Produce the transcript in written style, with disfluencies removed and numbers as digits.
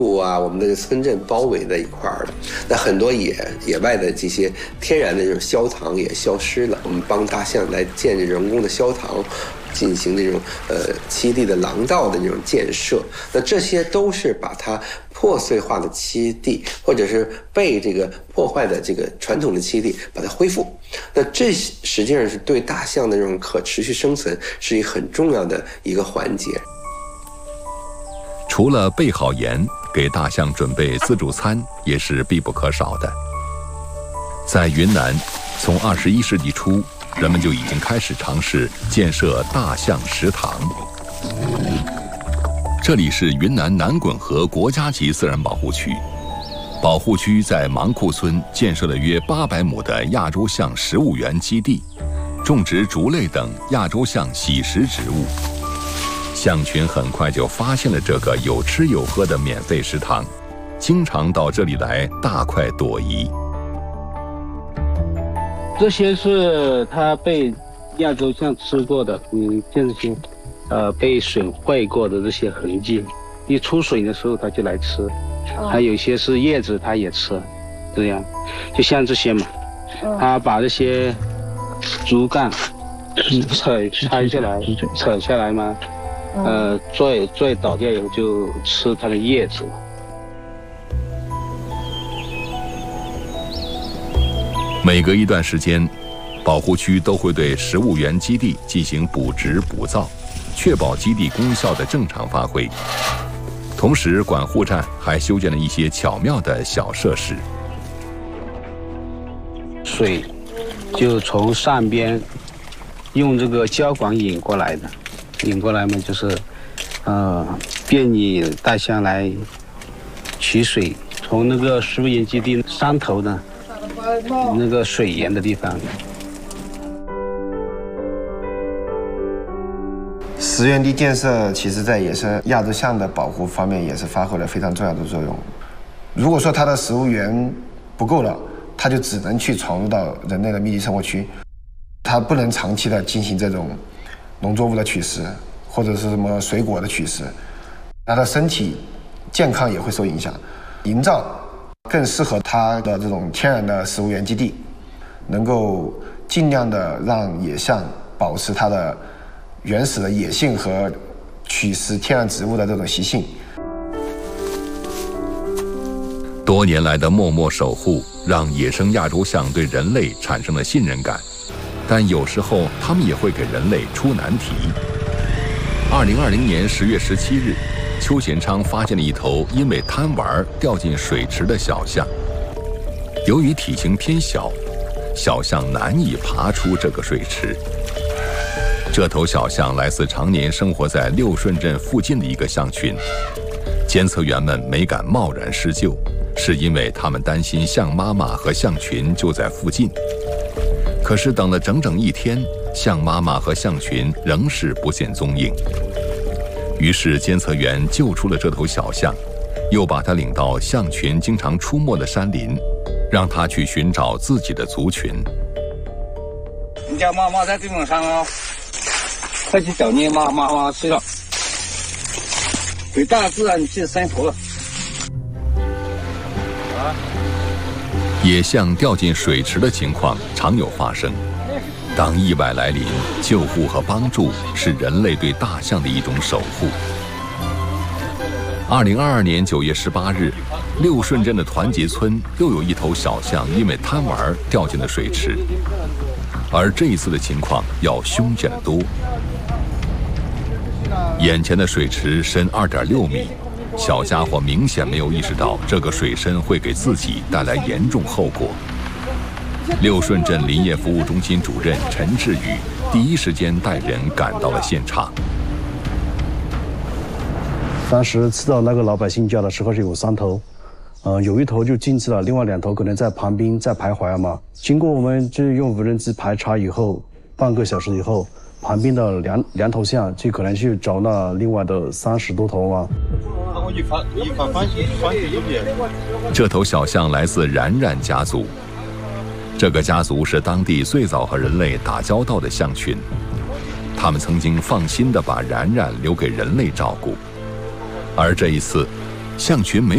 我们的村镇包围在一块儿的，那很多野外的这些天然的这种萧塘也消失了。我们帮大象来建人工的萧塘，进行这种栖地的廊道的这种建设。那这些都是把它破碎化的栖地，或者是被这个破坏的这个传统的栖地，把它恢复。那这实际上是对大象的这种可持续生存是一个很重要的一个环节。 除了备好盐，给大象准备自助餐也是必不可少的。在云南，从21世纪初，人们就已经开始尝试建设大象食堂。这里是云南南滚河国家级自然保护区，保护区在芒库村建设了约800亩的亚洲象食物园基地，种植竹类等亚洲象喜食植物。象群很快就发现了这个有吃有喝的免费食堂，经常到这里来大快朵颐。 这些是它被亚洲象吃过的，这些被损坏过的这些痕迹，一出水的时候它就来吃，还有一些是叶子它也吃，这样，就像这些嘛，它把这些竹竿拆下来，扯下来嘛。拽倒掉以后就吃它的叶子。 每隔一段时间，保护区都会对食物园基地进行补植补造，确保基地功效的正常发挥。同时，管护站还修建了一些巧妙的小设施。 水就从上边用这个胶管引过来的。引过来嘛，就是便于大象来取水，从那个食物园基地山头的那个水源的地方。 食园地建设其实在野生亚洲象的保护方面也是发挥了非常重要的作用。如果说它的食物园不够了，它就只能去闯入到人类的密集生活区，它不能长期的进行这种农作物的取食，或者是什么水果的取食，它的身体健康也会受影响。营造更适合它的这种天然的食物园基地，能够尽量的让野象保持它的原始的野性和取食天然植物的这种习性。 多年来的默默守护，让野生亚洲象对人类产生了信任感。但有时候，它们也会给人类出难题。2020年10月17日，邱贤昌发现了一头因为贪玩掉进水池的小象。由于体型偏小，小象难以爬出这个水池。这头小象来自常年生活在六顺镇附近的一个象群，监测员们没敢贸然施救，是因为他们担心象妈妈和象群就在附近。可是等了整整1天，象妈妈和象群仍是不见踪影。于是监测员救出了这头小象，又把它领到象群经常出没的山林，让它去寻找自己的族群。 你家妈妈在对面上啊，快去找你妈妈去了，回大自然去生活了。 野象掉进水池的情况常有发生。当意外来临，救护和帮助是人类对大象的一种守护。2022年9月18日，六顺镇的团结村又有一头小象因为贪玩掉进了水池，而这一次的情况要凶险得多。眼前的水池深2.6米。小家伙明显没有意识到这个水深会给自己带来严重后果。六顺镇林业服务中心主任陈志宇第一时间带人赶到了现场。 当时知道那个老百姓家的时候是有3头，有一头就进去了，另外2头可能在旁边在徘徊嘛。经过我们就用无人机排查以后，半个小时以后，旁边的两头象就可能去找那另外的30多头嘛。 这头小象来自冉冉家族，这个家族是当地最早和人类打交道的象群，他们曾经放心地把冉冉留给人类照顾，而这一次，象群没有